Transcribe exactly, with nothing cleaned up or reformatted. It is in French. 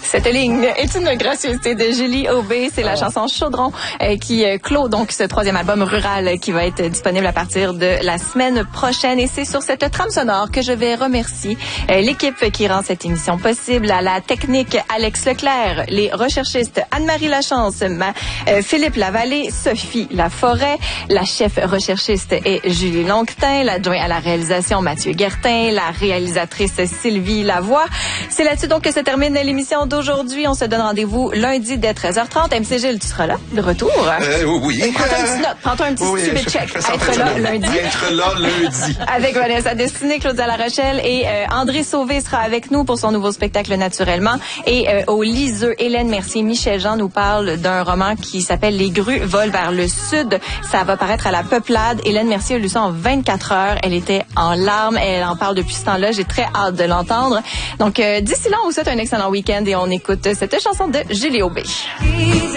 Cette ligne est une gracieuseté de Julie Aubé. C'est la oh. chanson Chaudron euh, qui euh, clôt donc ce troisième album rural qui va être disponible à partir de la semaine prochaine. Et c'est sur cette trame sonore que je vais remercier euh, l'équipe qui rend cette émission possible. À la technique, Alex Leclerc, les recherchistes Anne-Marie Lachance, ma, euh, Philippe Lavallée, Sophie Laforêt, la chef recherchiste est Julie Longtin, l'adjoint à la réalisation Mathieu Guertin, la réalisatrice Sylvie Lavoie. C'est là-dessus donc que se termine l'émission d'aujourd'hui. On se donne rendez-vous lundi dès treize heures trente. M C Gilles, tu seras là, de retour? Euh, oui. Et prends-toi une petite note, prends-toi un petit oui, stupid check. Être là lundi. Être là lundi. Avec Vanessa Destinée, Claudia La Rochelle et euh, André Sauvé sera avec nous pour son nouveau spectacle Naturellement. Et euh, au Liseux, Hélène Mercier, Michel Jean nous parle d'un roman qui s'appelle Les grues volent vers le sud. Ça va paraître à la Peuplade. Hélène Mercier a lu ça en vingt-quatre heures. Elle était en larmes. Elle en parle depuis ce temps-là. J'ai très hâte de l'entendre. Donc, euh, d'ici là, on vous souhaite un excellent week-end et on écoute cette chanson de Julie Aubé.